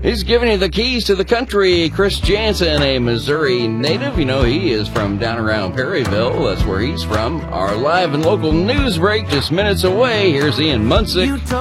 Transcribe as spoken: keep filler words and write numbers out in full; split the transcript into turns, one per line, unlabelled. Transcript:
He's giving you the keys to the country. Chris Jansen, a Missouri native. You know, he is from down around Perryville. That's where he's from. Our live and local news break just minutes away. Here's Ian Munsick.